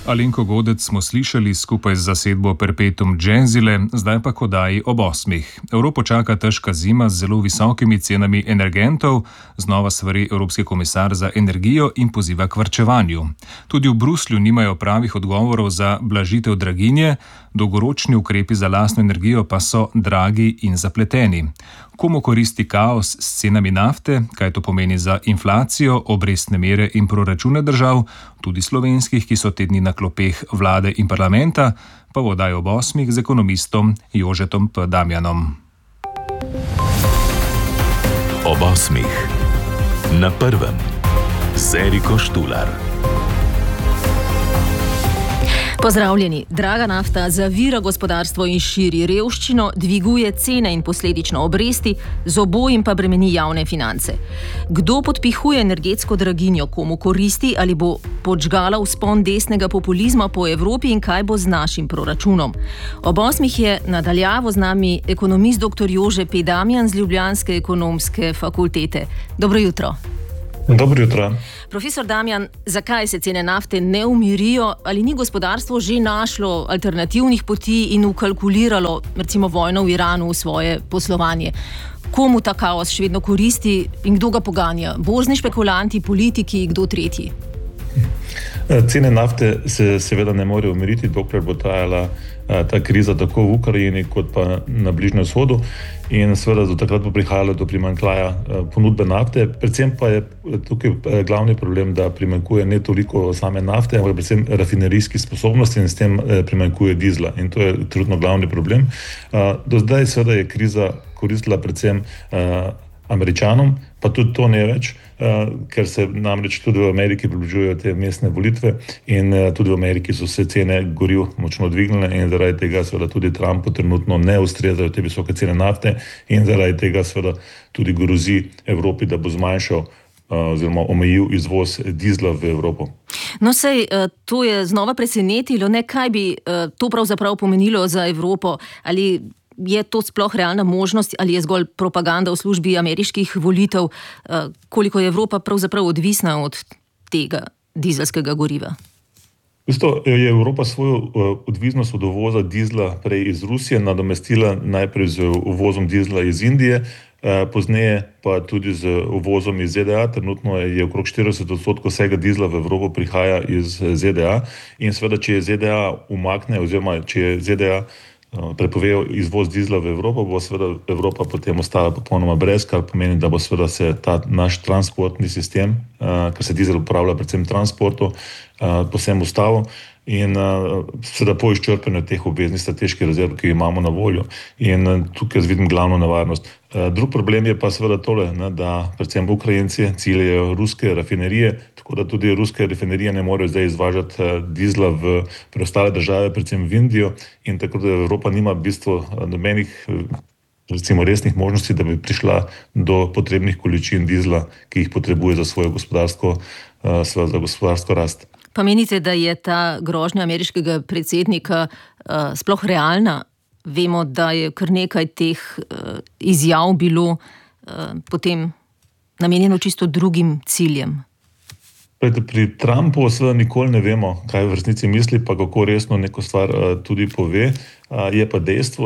Alenko Godec smo slišali skupaj z zasedbo Perpetuum Gensile, zdaj pa k oddaji ob 8. Evropo čaka težka zima z zelo visokimi cenami energentov, znova svari Evropski komisar za energijo in poziva k varčevanju. Tudi v Bruslju nimajo pravih odgovorov za blažitev draginje, dolgoročni ukrepi za lastno energijo pa so dragi in zapleteni. Komu koristi kaos s cenami nafte, kaj to pomeni za inflacijo, obrestne mere in proračune držav, tudi slovenskih, ki so te dni na klopeh vlade in parlamenta, pa v oddaji ob 8 z ekonomistom Jožetom P. Damjanom. Ob 8. Na prvem. Z Eriko Štular. Pozdravljeni. Draga nafta zavira gospodarstvo in širi revščino, dviguje cene in posledično obresti, z obojim pa bremeni javne finance. Kdo podpihuje energetsko draginjo, komu koristi ali bo podžgala vzpon desnega populizma po Evropi in kaj bo z našim proračunom? Ob 8 je nadaljavo z nami ekonomist dr. Jože P. Damjan z Ljubljanske ekonomske fakultete. Dobro jutro. Dobro jutro. Profesor Damjan, zakaj se cene nafte ne umirijo? Ali ni gospodarstvo že našlo alternativnih poti in ukalkuliralo, recimo, vojno v Iranu v svoje poslovanje? Komu ta kaos še vedno koristi in kdo ga poganja? Borzni špekulanti, politiki, kdo tretji? Cene nafte se seveda ne morejo umiriti, dokler bo trajala ta kriza tako v Ukrajini kot pa na Bližnjem vzhodu, in seveda do takrat bo prihajalo do primanjkljaja ponudbe nafte. Predvsem pa je tukaj glavni problem, da primanjkuje ne toliko same nafte, ampak predvsem rafinerijskih sposobnosti in s tem primanjkuje dizla. In to je trenutno glavni problem. Do zdaj seveda je kriza koristila predvsem Američanom, pa tudi to ne več, ker se namreč tudi v Ameriki približujejo te mestne volitve in tudi v Ameriki so se cene goriv močno dvignile in zaradi tega seveda tudi Trumpu trenutno ne ustrezajo te visoke cene nafte in zaradi tega seveda tudi grozi Evropi, da bo zmanjšal oziroma omejil izvoz dizla v Evropo. No, sej, to je znova presenetilo, ne, kaj bi to pravzaprav pomenilo za Evropo, ali je to sploh realna možnost ali je zgolj propaganda v službi ameriških volitev, koliko je Evropa pravzaprav odvisna od tega dizelskega goriva? Isto je Evropa svojo odvisnost od uvoza dizla prej iz Rusije nadomestila najprej z uvozom dizla iz Indije, pozneje pa tudi z uvozom iz ZDA. Trenutno je okrog 40% vsega dizla v Evropo prihaja iz ZDA in seveda, če je ZDA umakne oziroma če je ZDA prepovejo izvoz dizla v Evropo, bo seveda Evropa potem ostala popolnoma brez, kar pomeni, da bo seveda se ta naš transportni sistem, ker se dizel uporablja predvsem transportu, povsem ustavil in seveda po izčrpanju teh obveznih strateških rezerv, ki imamo na voljo. In tukaj vidim glavno nevarnost. Drug problem je pa seveda tole, da predvsem Ukrajinci ciljajo ruske rafinerije, tako da tudi ruske rafinerije ne morejo zdaj izvažati dizla v preostale države, predvsem v Indijo, in tako da Evropa nima v bistvu nobenih recimo resnih možnosti, da bi prišla do potrebnih količin dizla, ki jih potrebuje za svojo gospodarsko rast. Pa menite, da je ta grožnja ameriškega predsednika sploh realna? Vemo, da je kar nekaj teh izjav bilo potem namenjeno čisto drugim ciljem. Pri Trumpu seveda nikoli ne vemo, kaj v resnici misli, pa kako resno neko stvar tudi pove. Je pa dejstvo,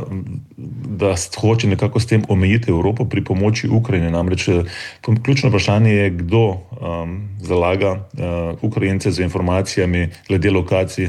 da hoče nekako s tem omejiti Evropo pri pomoči Ukrajine. Namreč ključno vprašanje je, kdo zalaga Ukrajince z informacijami glede lokacij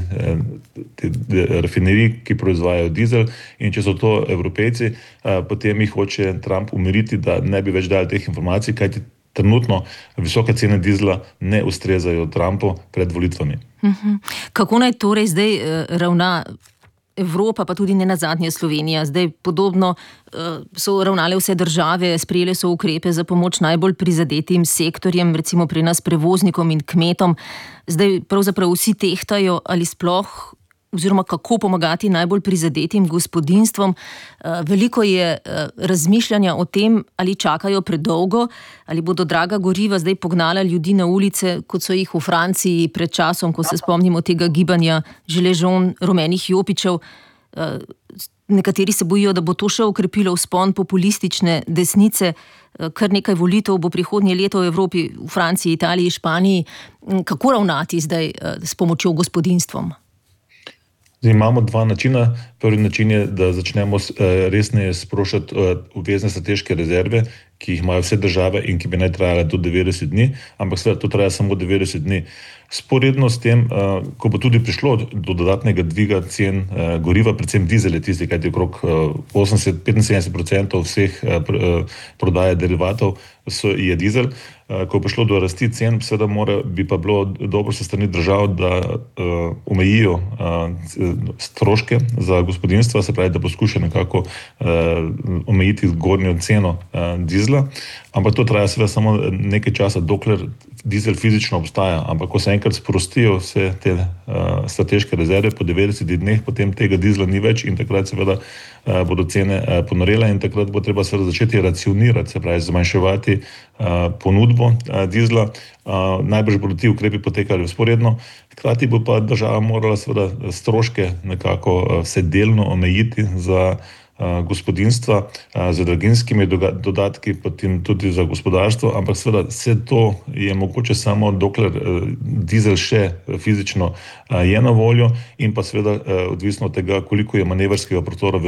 rafinerij, ki proizvajajo dizel, in če so to Evropejci, potem jih hoče Trump umiriti, da ne bi več dali teh informacij, kajti trenutno visoke cene dizla ne ustrezajo Trumpu pred volitvami. Kako naj torej zdaj ravna Evropa, pa tudi ne nazadnje Slovenija? Zdaj podobno so ravnale vse države, sprejele so ukrepe za pomoč najbolj prizadetim sektorjem, recimo pri nas prevoznikom in kmetom. Zdaj pravzaprav vsi tehtajo, ali sploh oziroma kako pomagati najbolj prizadetim gospodinjstvom. Veliko je razmišljanja o tem, ali čakajo predolgo, ali bodo draga goriva zdaj pognala ljudi na ulice, kot so jih v Franciji pred časom, ko se spomnimo tega gibanja Gilets jaunes, rumenih jopičev. Nekateri se bojijo, da bo to še okrepilo vzpon populistične desnice. Kar nekaj volitev bo prihodnje leto v Evropi, v Franciji, Italiji, Španiji. Kako ravnati zdaj s pomočjo gospodinjstvom? Zdaj imamo dva načina. Prvi način je, da začnemo resneje sproščati obvezne strateške rezerve, ki jih imajo vse države in ki bi naj trajale do 90 dni, ampak seveda to traja samo 90 dni. Sporedno s tem, ko bo tudi prišlo do dodatnega dviga cen goriva, predvsem dizel je tisti, kajti okrog 75% vseh prodaje derivatov je dizel. Ko bo prišlo do rasti cen, seveda bi pa bilo dobro se strani držav, da omejijo stroške za gospodinjstva, se pravi, da poskušajo nekako omejiti zgornjo ceno dizla, ampak to traja seveda samo nekaj časa, dokler dizel fizično obstaja, ampak ko se enkrat sprostijo vse te strateške rezerve po 90 dneh, potem tega dizla ni več in takrat seveda bodo cene ponorele in takrat bo treba seveda začeti racionirati, se pravi zmanjševati ponudbo dizla. Najbrž bodo ti ukrepi potekali vzporedno, hkrati bo pa država morala seveda stroške nekako vse delno omejiti za gospodinjstva z draginjskimi dodatki, potem tudi za gospodarstvo, ampak seveda vse to je mogoče samo dokler dizel še fizično je na voljo in pa seveda odvisno od tega, koliko je manevrskega prostora v